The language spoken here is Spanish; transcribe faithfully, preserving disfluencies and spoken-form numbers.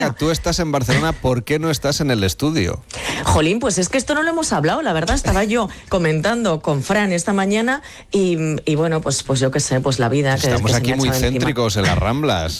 Tú estás en Barcelona, ¿por qué no estás en el estudio? Jolín, pues es que esto no lo hemos hablado, la verdad. Estaba yo comentando con Fran esta mañana y, y bueno, pues, pues yo qué sé, pues la vida. Estamos que, que aquí muy céntricos en las Ramblas.